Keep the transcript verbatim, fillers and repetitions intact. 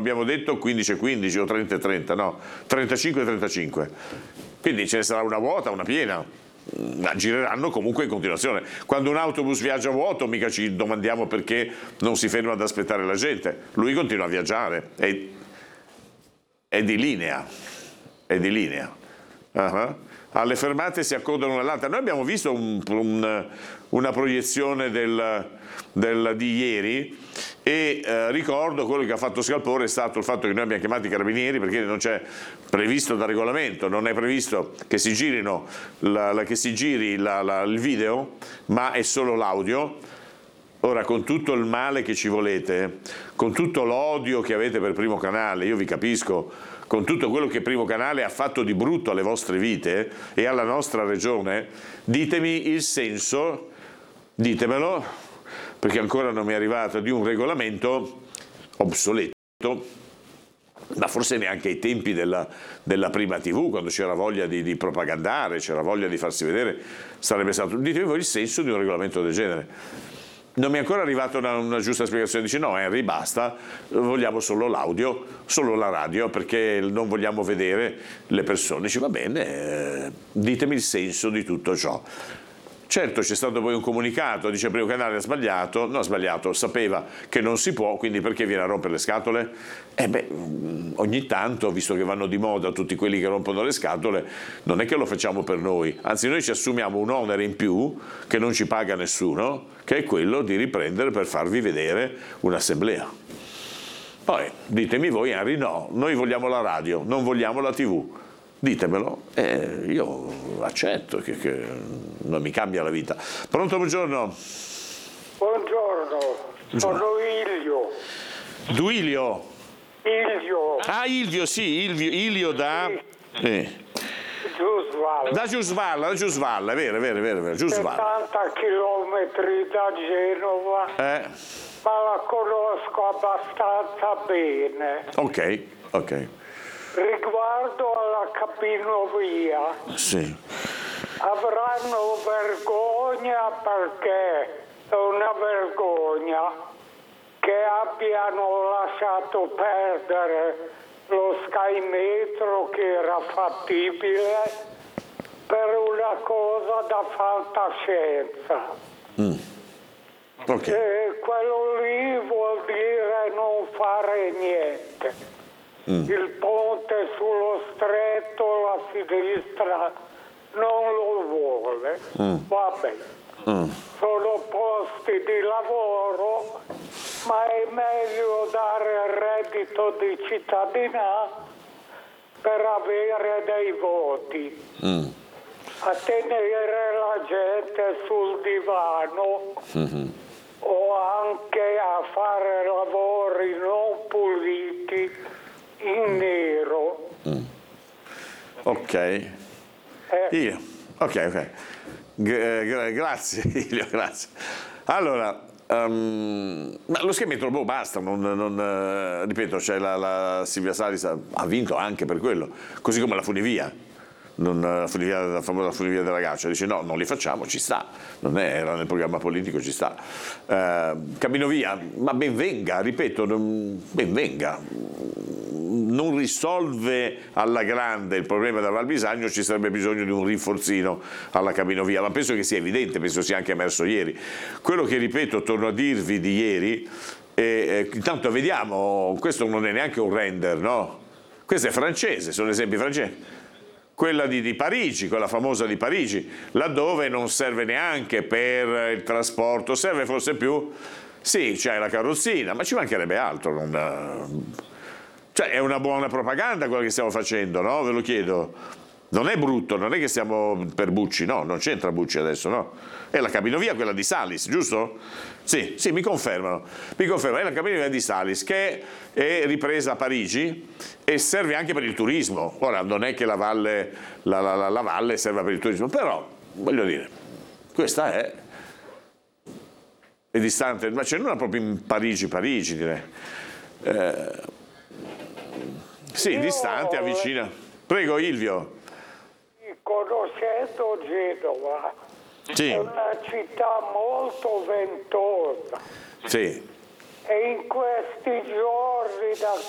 abbiamo detto quindici e quindici o trenta e trenta, no, trentacinque e trentacinque. Quindi ce ne sarà una vuota, una piena. Ma gireranno comunque in continuazione. Quando un autobus viaggia vuoto mica ci domandiamo perché non si ferma ad aspettare la gente. Lui continua a viaggiare, è, è di linea, è di linea. Uh-huh. Alle fermate si accodano all'altra. Noi abbiamo visto un, un, una proiezione del, del, di ieri e eh, ricordo quello che ha fatto scalpore è stato il fatto che noi abbiamo chiamato i carabinieri perché non c'è previsto da regolamento, non è previsto che si girino la, la, che si giri la, la, il video, ma è solo l'audio. Ora, con tutto il male che ci volete, con tutto l'odio che avete per Primo Canale, io vi capisco, con tutto quello che Primo Canale ha fatto di brutto alle vostre vite e alla nostra regione, ditemi il senso, ditemelo, perché ancora non mi è arrivato, di un regolamento obsoleto, ma forse neanche ai tempi della, della prima tivù, quando c'era voglia di, di propagandare, c'era voglia di farsi vedere, sarebbe stato, ditemi voi il senso di un regolamento del genere. Non mi è ancora arrivata una, una giusta spiegazione, dice no Henry basta, vogliamo solo l'audio, solo la radio perché non vogliamo vedere le persone, dice va bene, eh, ditemi il senso di tutto ciò. Certo c'è stato poi un comunicato, dice Primo Canale ha sbagliato, no ha sbagliato, sapeva che non si può, quindi perché viene a rompere le scatole? Eh beh, ogni tanto, visto che vanno di moda tutti quelli che rompono le scatole, non è che lo facciamo per noi, anzi noi ci assumiamo un onere in più che non ci paga nessuno, che è quello di riprendere per farvi vedere un'assemblea. Poi ditemi voi Henry no, noi vogliamo la radio, non vogliamo la tivù. Ditemelo, eh, io accetto, che, che non mi cambia la vita. Pronto, buongiorno. Buongiorno, sono Ilio. Duilio? Ilio. Ah, Ilvio, sì, Ilvio, Ilio da... Sì. Eh. Giusvalla. Da Giusvalla, da Giusvalla, è vero, è vero, è vero, è vero. Giusvalla. settanta chilometri da Genova, Eh. ma la conosco abbastanza bene. Ok, ok. Riguardo alla capinovia, Sì. avranno vergogna perché è una vergogna che abbiano lasciato perdere lo Sky Metro che era fattibile per una cosa da fantascienza. Mm. Ok. E quello lì vuol dire non fare niente. Mm. Il ponte sullo stretto, la sinistra non lo vuole. Mm. Vabbè, mm. sono posti di lavoro, ma è meglio dare il reddito di cittadinanza per avere dei voti. Mm. A tenere la gente sul divano mm-hmm. o anche a fare lavori non puliti in nero. Mm. Ok. Eh. Io. Ok, ok. G- gra- grazie, Ilio, grazie. Allora, um, ma lo schema boh, basta, non, non, uh, ripeto, c'è la, la Silvia Salis ha, ha vinto anche per quello, così come la funivia. Non, la, funivia, la famosa funivia della Gaccia dice no, non li facciamo, ci sta, non è, era nel programma politico, ci sta. Uh, Cabinovia, ma ben venga, ripeto, non, ben venga. Non risolve alla grande il problema della Val Bisagno, ci sarebbe bisogno di un rinforzino alla cabinovia, ma penso che sia evidente, penso sia anche emerso ieri. Quello che ripeto, torno a dirvi di ieri, eh, eh, intanto vediamo, questo non è neanche un render, no? Questo è francese, sono esempi francesi. Quella di, di Parigi, quella famosa di Parigi, laddove non serve neanche per il trasporto, serve forse più, sì, c'è la carrozzina, ma ci mancherebbe altro, non... Cioè è una buona propaganda quella che stiamo facendo, no? Ve lo chiedo. Non è brutto, non è che stiamo per Bucci, no, non c'entra Bucci adesso, no? È la cabinovia quella di Salis, giusto? Sì, sì, mi confermano. Mi confermano, è la cabinovia di Salis che è ripresa a Parigi e serve anche per il turismo. Ora, non è che la valle, la, la, la, la valle serva per il turismo, però, voglio dire, questa è, è distante, ma c'è una proprio in Parigi, Parigi, direi. Eh, Sì, Io distante, avvicina. Prego, Ilvio. Conoscendo Genova, sì. È una città molto ventosa. Sì. E in questi giorni, da